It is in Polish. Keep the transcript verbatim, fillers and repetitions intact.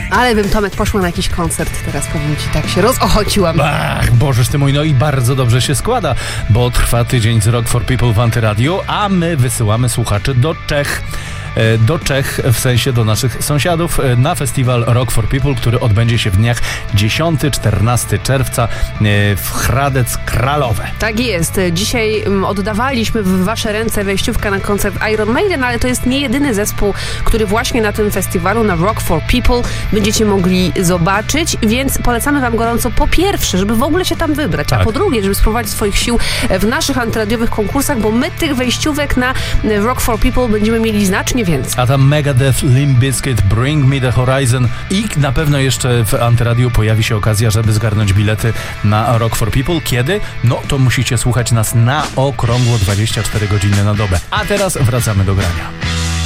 Ale bym, Tomek, poszła na jakiś koncert teraz, powiem ci, tak się rozochociłam. Ach, Bożeż ty mój, no i bardzo dobrze się składa, bo trwa tydzień z Rock for People w Antyradiu, a my wysyłamy słuchaczy do Czech. Do Czech, w sensie do naszych sąsiadów, na festiwal Rock for People, który odbędzie się w dniach dziesiątego do czternastego czerwca w Hradec Králové. Tak jest. Dzisiaj oddawaliśmy w wasze ręce wejściówkę na koncert Iron Maiden, ale to jest nie jedyny zespół, który właśnie na tym festiwalu, na Rock for People, będziecie mogli zobaczyć, więc polecamy wam gorąco po pierwsze, żeby w ogóle się tam wybrać, tak. A po drugie, żeby spróbować swoich sił w naszych antyradiowych konkursach, bo my tych wejściówek na Rock for People będziemy mieli znacznie więcej. A tam Megadeth, Limp Bizkit, Bring Me The Horizon i na pewno jeszcze w Antyradiu pojawi się okazja, żeby zgarnąć bilety na Rock for People. Kiedy? No to musicie słuchać nas na okrągło dwadzieścia cztery godziny na dobę. A teraz wracamy do grania.